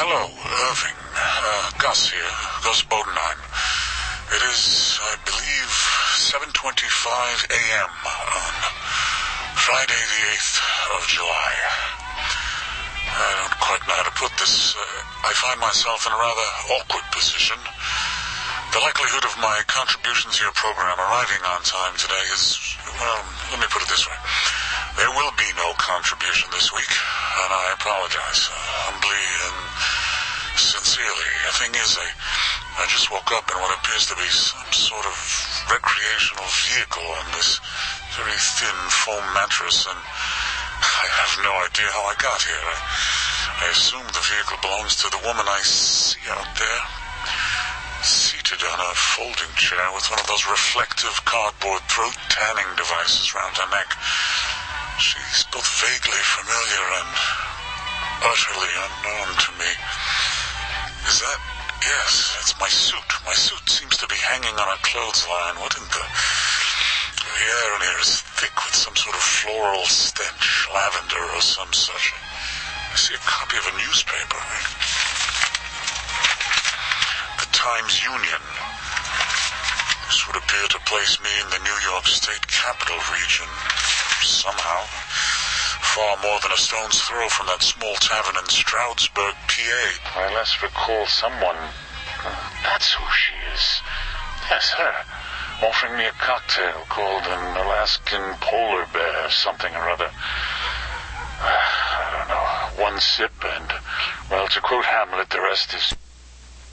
Hello, Irving. Gus here. Gus Bodenheim. It is, I believe, 7:25 a.m. on Friday the 8th of July. I don't quite know how to put this. I find myself in a rather awkward position. The likelihood of my contributions to your program arriving on time today is, well, let me put it this way. There will be no contribution this week, and I apologize humbly and sincerely. The thing is, I just woke up in what appears to be some sort of recreational vehicle on this very thin foam mattress, and I have no idea how I got here. I assume the vehicle belongs to the woman I see out there, seated on a folding chair with one of those reflective cardboard throat tanning devices round her neck. She's both vaguely familiar and utterly unknown to me. Is that... Yes, it's my suit. My suit seems to be hanging on a clothesline. What in the... The air in here is thick with some sort of floral stench, lavender or some such. I see a copy of a newspaper. The Times-Union. This would appear to place me in the New York State Capital region. Somehow. Far more than a stone's throw from that small tavern in Stroudsburg, PA. I last recall someone... That's who she is. Yes, her. Offering me a cocktail called an Alaskan polar bear, something or other. I don't know. One sip and, well, to quote Hamlet, the rest is